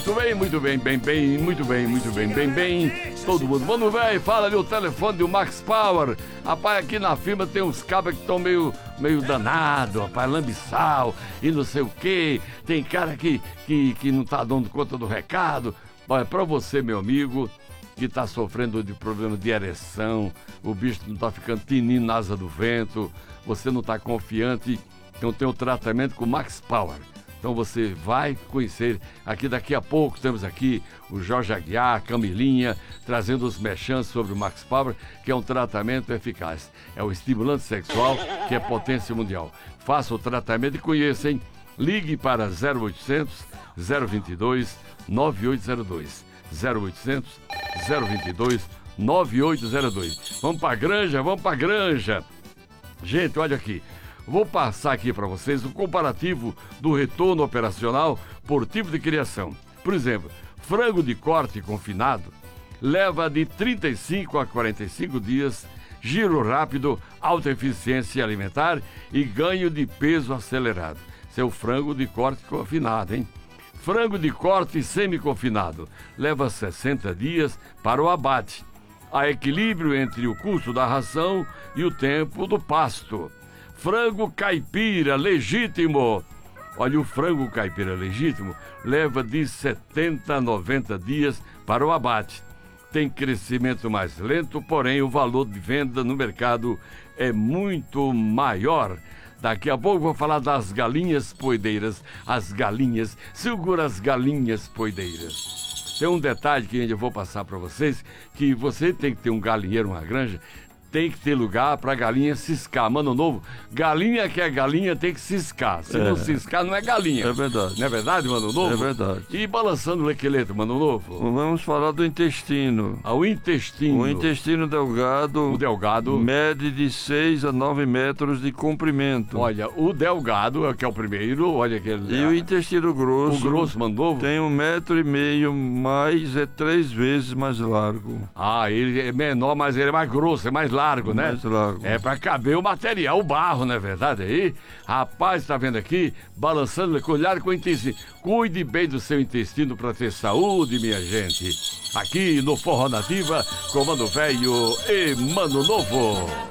Muito bem, muito bem, bem. Todo mundo. Mano, velho, fala ali o telefone do Max Power. Rapaz, aqui na firma tem uns cabras que estão meio danado, rapaz, lambiçal e não sei o quê. Tem cara que não tá dando conta do recado. Olha, pra você, meu amigo, que tá sofrendo de problema de ereção, o bicho não tá ficando tinindo na asa do vento, você não tá confiante, então tem um tratamento com Max Power. Então você vai conhecer, aqui daqui a pouco temos aqui o Jorge Aguiar, Camilinha, trazendo os mechantes sobre o Max Power, que é um tratamento eficaz. É o estimulante sexual, que é potência mundial. Faça o tratamento e conheça, hein? Ligue para 0800 022 9802. 0800 022 9802. Vamos pra granja. Gente, olha aqui. Vou passar aqui para vocês o comparativo do retorno operacional por tipo de criação. Por exemplo, frango de corte confinado leva de 35 a 45 dias, giro rápido, alta eficiência alimentar e ganho de peso acelerado. Esse é o frango de corte confinado, hein? Frango de corte semi-confinado leva 60 dias para o abate. Há equilíbrio entre o custo da ração e o tempo do pasto. Frango caipira legítimo. Olha, o frango caipira legítimo leva de 70 a 90 dias para o abate. Tem crescimento mais lento, porém o valor de venda no mercado é muito maior. Daqui a pouco vou falar das galinhas poedeiras. As galinhas, segura as galinhas poedeiras. Tem um detalhe que eu vou passar para vocês, que você tem que ter um galinheiro, uma granja, tem que ter lugar para galinha ciscar. Mano Novo, galinha que é galinha tem que ciscar. Se não ciscar, não é galinha. É verdade. Não é verdade, Mano Novo? É verdade. E balançando o lequeleto, Mano Novo? Vamos falar do intestino. O intestino. O intestino delgado. O delgado. Mede de 6 a 9 metros de comprimento. Olha, o delgado, que é o primeiro, olha aquele. E o intestino grosso. O grosso, Mano Novo? Tem 1,5 metro, mas é 3 vezes mais largo. Ah, ele é menor, mas ele é mais grosso, é mais largo, né? Mais largo. É pra caber o material, o barro, não é verdade? Aí, rapaz, tá vendo aqui? Balançando, cuidado com o intestino. Cuide bem do seu intestino pra ter saúde, minha gente. Aqui no Forró Nativa, Comando Velho e Mano Novo.